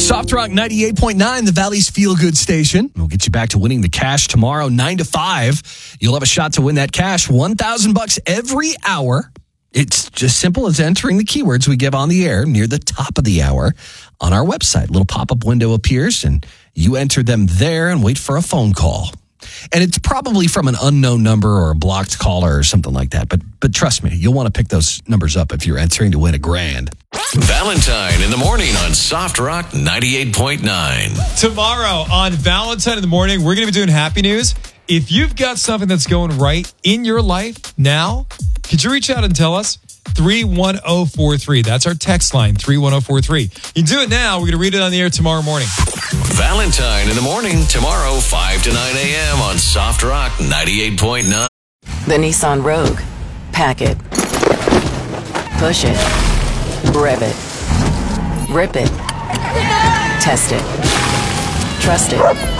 Soft Rock 98.9, the Valley's feel-good station. We'll get you back to winning the cash tomorrow, 9 to 5. You'll have a shot to win that cash, $1,000 every hour. It's just simple as entering the keywords we give on the air near the top of the hour on our website. A little pop-up window appears, and you enter them there and wait for a phone call. And it's probably from an unknown number or a blocked caller or something like that. But trust me, you'll want to pick those numbers up if you're entering to win $1,000. Valentine in the morning on Soft Rock 98.9. Tomorrow on Valentine in the morning, we're going to be doing happy news. If you've got something that's going right in your life now, could you reach out and tell us? 31043. That's our text line, 31043. You can do it now. We're going to read it on the air tomorrow morning. Valentine in the morning, tomorrow, 5 to 9 a.m. on Soft Rock 98.9. The Nissan Rogue. Pack it. Push it. Rev it. Rip it. Test it. Trust it.